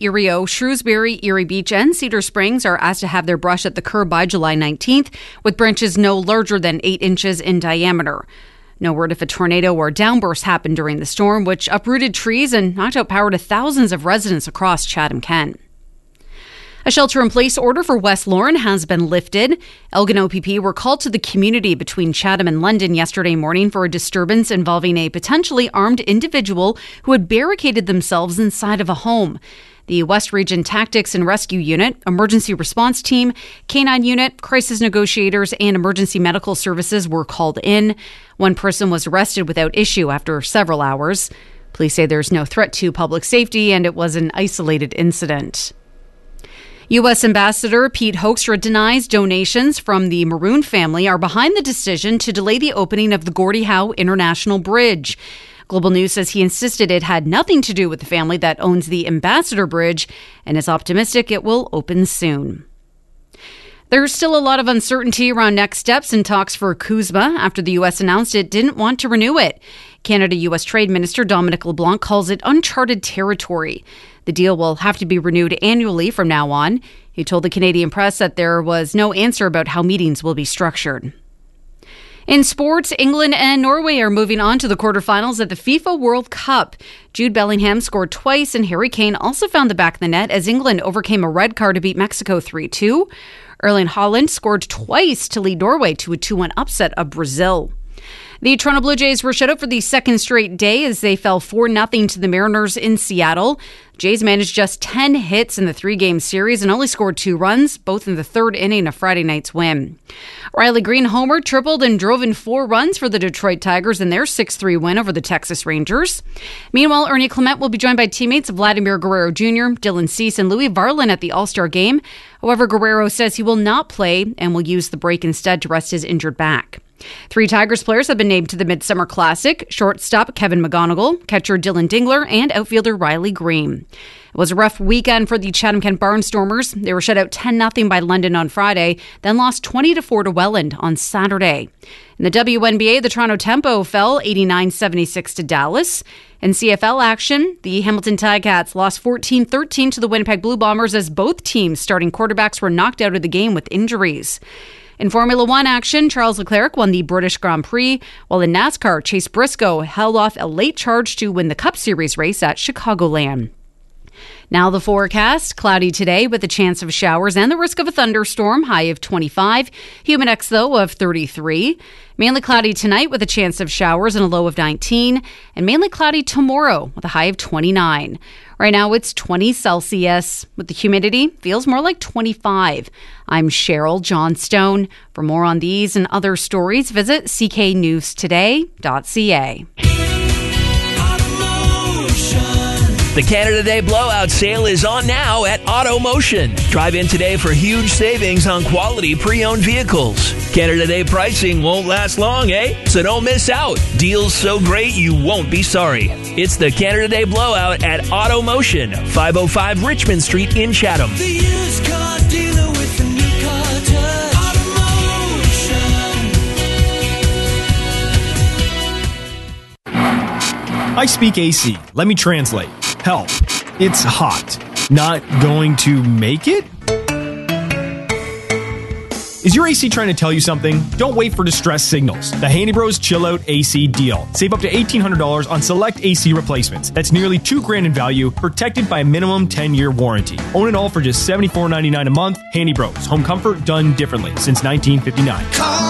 Erie, Shrewsbury, Erie Beach, and Cedar Springs are asked to have their brush at the curb by July 19th, with branches no larger than 8 inches in diameter. No word if a tornado or downburst happened during the storm, which uprooted trees and knocked out power to thousands of residents across Chatham-Kent. A shelter-in-place order for West Lorne has been lifted. Elgin OPP were called to the community between Chatham and London yesterday morning for a disturbance involving a potentially armed individual who had barricaded themselves inside of a home. The West Region Tactics and Rescue Unit, Emergency Response Team, K-9 Unit, Crisis Negotiators, and Emergency Medical Services were called in. One person was arrested without issue after several hours. Police say there's no threat to public safety and it was an isolated incident. U.S. Ambassador Pete Hoekstra denies donations from the Maroon family are behind the decision to delay the opening of the Gordie Howe International Bridge. Global News says he insisted it had nothing to do with the family that owns the Ambassador Bridge and is optimistic it will open soon. There's still a lot of uncertainty around next steps in talks for CUSMA after the U.S. announced it didn't want to renew it. Canada-U.S. Trade Minister Dominic LeBlanc calls it uncharted territory. The deal will have to be renewed annually from now on. He told the Canadian press that there was no answer about how meetings will be structured. In sports, England and Norway are moving on to the quarterfinals at the FIFA World Cup. Jude Bellingham scored twice, and Harry Kane also found the back of the net as England overcame a red card to beat Mexico 3-2. Erling Haaland scored twice to lead Norway to a 2-1 upset of Brazil. The Toronto Blue Jays were shut out for the second straight day as they fell 4-0 to the Mariners in Seattle. Jays managed just 10 hits in the 3-game series and only scored 2 runs, both in the third inning of Friday night's win. Riley Green homered, tripled, and drove in 4 runs for the Detroit Tigers in their 6-3 win over the Texas Rangers. Meanwhile, Ernie Clement will be joined by teammates Vladimir Guerrero Jr., Dylan Cease, and Louis Varlin at the All-Star game. However, Guerrero says he will not play and will use the break instead to rest his injured back. 3 Tigers players have been named to the Midsummer Classic: shortstop Kevin McGonigal, catcher Dylan Dingler, and outfielder Riley Green. It was a rough weekend for the Chatham-Kent Barnstormers. They were shut out 10-0 by London on Friday, then lost 20-4 to Welland on Saturday. In the WNBA, the Toronto Tempo fell 89-76 to Dallas. In CFL action, the Hamilton Ticats lost 14-13 to the Winnipeg Blue Bombers as both teams' starting quarterbacks were knocked out of the game with injuries. In Formula One action, Charles Leclerc won the British Grand Prix, while in NASCAR, Chase Briscoe held off a late charge to win the Cup Series race at Chicagoland. Now the forecast: cloudy today with a chance of showers and the risk of a thunderstorm, high of 25. Humidex, though, of 33. Mainly cloudy tonight with a chance of showers and a low of 19. And mainly cloudy tomorrow with a high of 29. Right now it's 20 Celsius. With the humidity, feels more like 25. I'm Cheryl Johnstone. For more on these and other stories, visit cknewstoday.ca. The Canada Day Blowout Sale is on now at AutoMotion. Drive in today for huge savings on quality pre-owned vehicles. Canada Day pricing won't last long, eh? So don't miss out. Deals so great you won't be sorry. It's the Canada Day Blowout at AutoMotion, 505 Richmond Street in Chatham. The used car dealer with the new car touch. AutoMotion. I speak AC. Let me translate. Help. It's hot. Not going to make it? Is your AC trying to tell you something? Don't wait for distress signals. The Handy Bros Chill Out AC deal. Save up to $1,800 on select AC replacements. That's nearly $2,000 in value, protected by a minimum 10-year warranty. Own it all for just $74.99 a month. Handy Bros. Home comfort done differently since 1959.